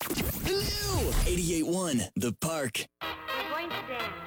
Hello! 88.1 The Park. We're going to dance.